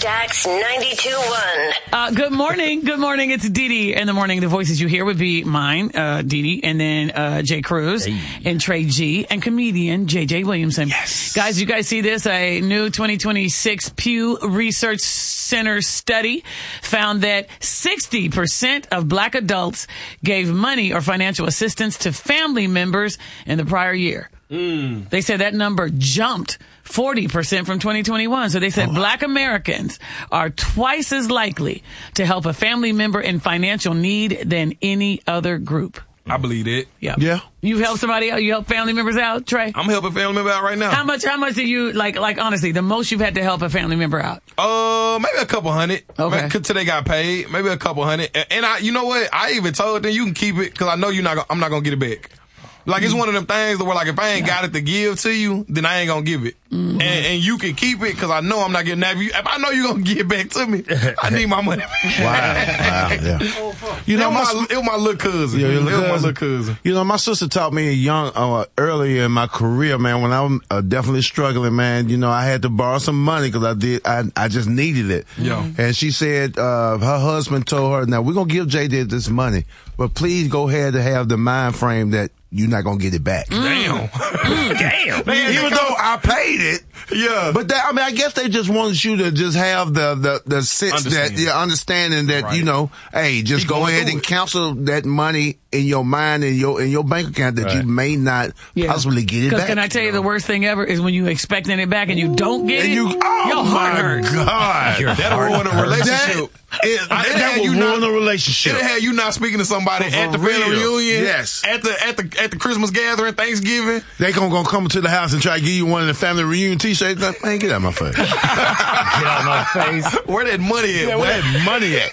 Jax 92.1. Good morning. Good morning. It's Dee Dee in the morning. The voices you hear would be mine, Dee Dee, and then Jay Cruz and Trey G, and comedian JJ Williamson. Yes. Guys, you guys see this? A new 2026 Pew Research Center study found that 60% of black adults gave money or financial assistance to family members in the prior year. They said that number jumped 40% from 2021. So they said black Americans are twice as likely to help a family member in financial need than any other group. I believe it. Yeah. You help somebody out? You help family members out, Trey? I'm helping family member out right now. How much do you, like honestly, the most you've had to help a family member out? Maybe a couple hundred. Okay. Till they got paid. Maybe a couple hundred. And you know what? I even told them you can keep it because I know I'm not going to get it back. Like, it's one of them things where, like, if I ain't got it to give to you, then I ain't gonna give it. Mm-hmm. And you can keep it because I know I'm not getting that. If I know you're gonna give it back to me, I need my money. Wow. Yeah. You know, it was my little cousin. It was my little cousin. You know, my sister taught me early in my career, man, when I was definitely struggling, man. You know, I had to borrow some money because I just needed it. Yeah. And she said, her husband told her, now we're gonna give JJ this money, but please go ahead and have the mind frame that you're not gonna get it back. Damn. Damn. Even though I paid it. Yeah. But I guess they just wanted you to just have the sense understanding that, right. You know, hey, just go ahead and cancel that money in your mind and in your bank account that you may not possibly get it back. Because can I tell you the worst thing ever is when you expecting it back and you don't get it. Your heart hurts. God. That'll ruin a relationship. That will ruin a relationship. It'll have you not speaking to somebody at the family reunion. Yes. At the Christmas gathering, Thanksgiving. They gonna come to the house and try to give you one of the family reunion t-shirts. Man, get out of my face. Get out of my face. Where that money at? Yeah, where that money at?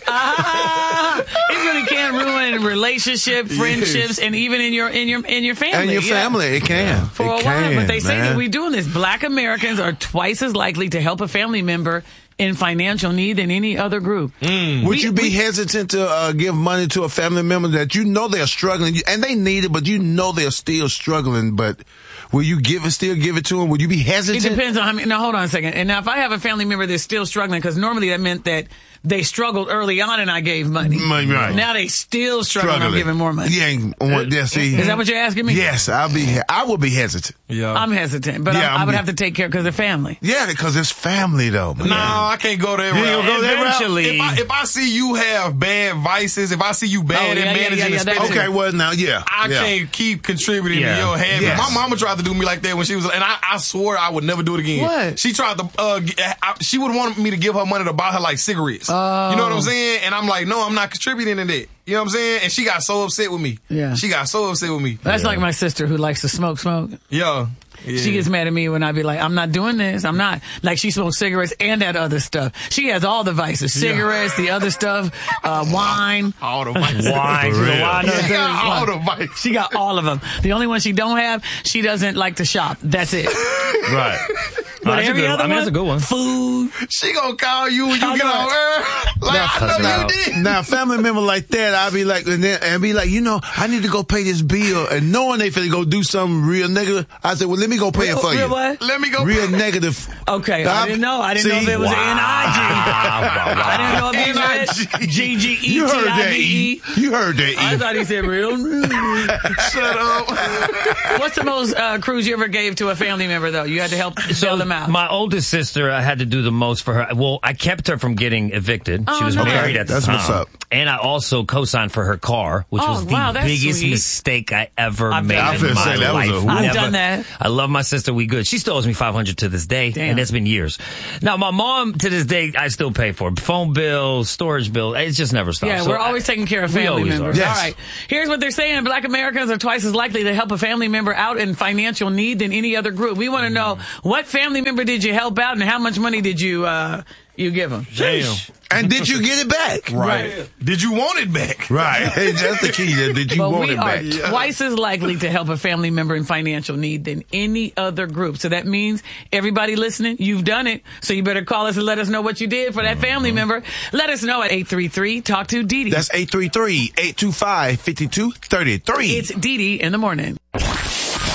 It really can ruin relationship, friendships, and even in your family. And your family, it can. For a while, but they say that we're doing this. Black Americans are twice as likely to help a family member in financial need than any other group. Would you be hesitant to give money to a family member that you know they're struggling and they need it, but you know they're still struggling, but will you still give it to them? Would you be hesitant? It depends on how many. Now, hold on a second. And now if I have a family member that's still struggling, because normally that meant that they struggled early on and I gave money. Right. Now they still struggling. I'm giving more money. See. Is that what you're asking me? Yes, I would be hesitant. Yeah. I'm hesitant, but I would have to take care because they're family. Yeah, because it's family though. No, I can't go there. Eventually. If I see you have bad vices, if I see you bad at managing expenses, okay, well now, I can't keep contributing to your habit. Yes. My mama tried to do me like that when she was, and I swore I would never do it again. What? She tried to, she would want me to give her money to buy her like cigarettes. You know what I'm saying? And I'm like, no, I'm not contributing to that. You know what I'm saying? And she got so upset with me. Yeah. She got so upset with me. That's like my sister who likes to smoke. Yeah. She gets mad at me when I be like, I'm not doing this. I'm not. Like, she smokes cigarettes and that other stuff. She has all the vices. Cigarettes, the other stuff, wine. All the vices. Wine. She got all the vices. She got all of them. The only one she don't have, she doesn't like to shop. That's it. Right. But every other one, that's a good one. Food. She gonna call you when you get on her. Like, I know you did. Now, a family member like that, I'd be like, and be like, you know, I need to go pay this bill. And knowing they finna go do something real negative, I said, well, let me go pay it for you. What? Let me go real negative. Okay, I didn't know. I didn't know if it was N-I-G. I didn't know if it was G-G-E-T-I-V-E. You heard that, E. You heard that, E. I thought he said real. Shut up. What's the most cruise you ever gave to a family member, though? You had to help bail them out. My oldest sister, I had to do the most for her. Well, I kept her from getting evicted. She was married at the time. That's what's up. And I also co-signed for her car, which was the biggest mistake I ever made in my life. I've done that. I love my sister. We good. She still owes me $500 to this day, and it's been years. Now, my mom, to this day, I still pay for phone bills, storage bills. It just never stops. Yeah, so we're always taking care of family members. Yes. All right. Here's what they're saying. Black Americans are twice as likely to help a family member out in financial need than any other group. We want to know, what family member did you help out and how much money did you give them? Damn. And did you get it back? Right. Did you want it back? Right. That's the key. Did you want it back? We are twice as likely to help a family member in financial need than any other group. So that means everybody listening, you've done it. So you better call us and let us know what you did for that family member. Let us know at 833-TALK-TO-DEDE. That's 833-825-5233. It's Dee Dee in the morning.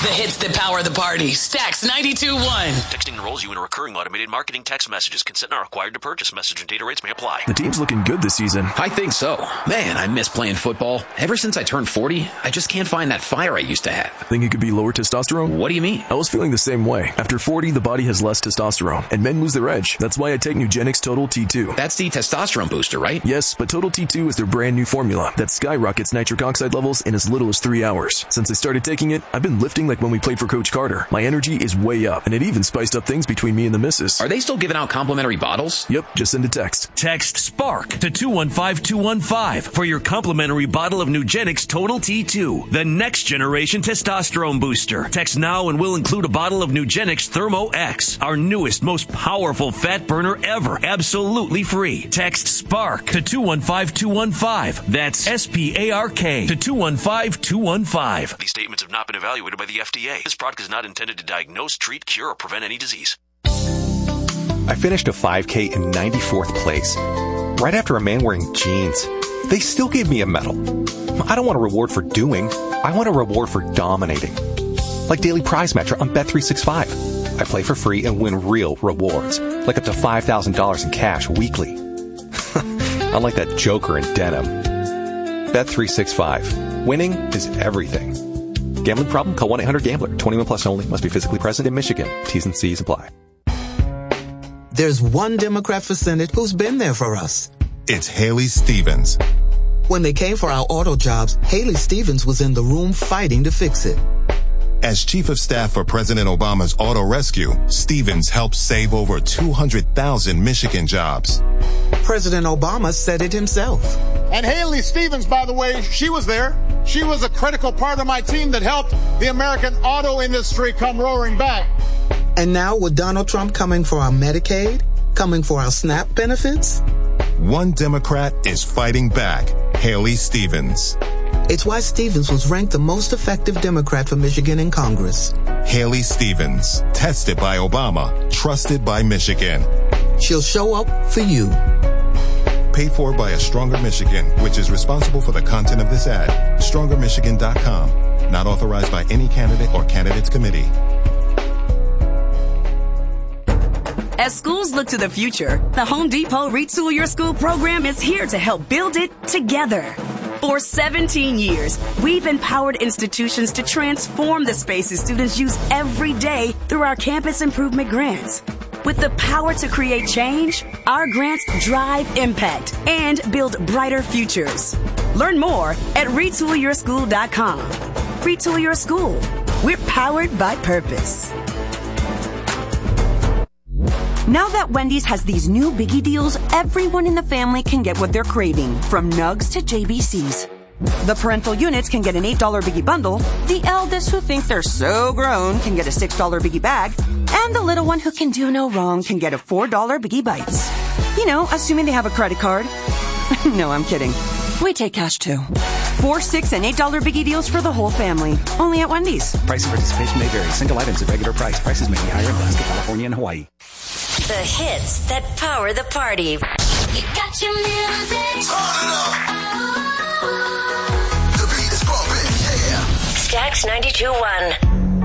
The hits that power the party. Stacks 92.1. Texting enrolls you in a recurring automated marketing text messages. Consent not required to purchase. Message and data rates may apply. The team's looking good this season. I think so. Man, I miss playing football. Ever since I turned 40, I just can't find that fire I used to have. Think it could be lower testosterone? What do you mean? I was feeling the same way. After 40, the body has less testosterone, and men lose their edge. That's why I take Nugenix Total T2. That's the testosterone booster, right? Yes, but Total T2 is their brand new formula that skyrockets nitric oxide levels in as little as 3 hours. Since I started taking it, I've been lifting like when we played for Coach Carter. My energy is way up, and it even spiced up things between me and the missus. Are they still giving out complimentary bottles? Yep, just send a text. Text SPARK to 215215 for your complimentary bottle of Nugenix Total T2, the next generation testosterone booster. Text now and we'll include a bottle of Nugenix Thermo X, our newest, most powerful fat burner ever, absolutely free. Text SPARK to 215215. That's SPARK to 215215. These statements have not been evaluated by the FDA. This product is not intended to diagnose, treat, cure, or prevent any disease. I finished a 5K in 94th place, right after a man wearing jeans. They still gave me a medal. I don't want a reward for doing. I want a reward for dominating. Like Daily Prize Match on Bet365. I play for free and win real rewards, like up to $5,000 in cash weekly. Unlike that joker in denim. Bet365. Winning is everything. Gambling problem? Call 1-800-GAMBLER. 21 plus only. Must be physically present in Michigan. T's and C's apply. There's one Democrat for Senate who's been there for us. It's Haley Stevens. When they came for our auto jobs, Haley Stevens was in the room fighting to fix it. As Chief of Staff for President Obama's Auto Rescue, Stevens helped save over 200,000 Michigan jobs. President Obama said it himself. And Haley Stevens, by the way, she was there. She was a critical part of my team that helped the American auto industry come roaring back. And now with Donald Trump coming for our Medicaid, coming for our SNAP benefits? One Democrat is fighting back. Haley Stevens. It's why Stevens was ranked the most effective Democrat for Michigan in Congress. Haley Stevens. Tested by Obama. Trusted by Michigan. She'll show up for you. Paid for by A Stronger Michigan, which is responsible for the content of this ad. StrongerMichigan.com. Not authorized by any candidate or candidates committee. As schools look to the future, the Home Depot Retool Your School program is here to help build it together. For 17 years, we've empowered institutions to transform the spaces students use every day through our campus improvement grants. With the power to create change, our grants drive impact and build brighter futures. Learn more at retoolyourschool.com. Retool Your School. We're powered by purpose. Now that Wendy's has these new biggie deals, everyone in the family can get what they're craving, from nugs to JBCs. The parental units can get an $8 biggie bundle, the eldest who think they're so grown can get a $6 biggie bag, and the little one who can do no wrong can get a $4 biggie bites. You know, assuming they have a credit card. No, I'm kidding. We take cash too. $4, $6, and $8 biggie deals for the whole family. Only at Wendy's. Price and participation may vary. Single items at regular price. Prices may be higher in Alaska, California, and Hawaii. The hits that power the party. You got your music. Turn it up. The beat is bumping, yeah. Stacks 92.1.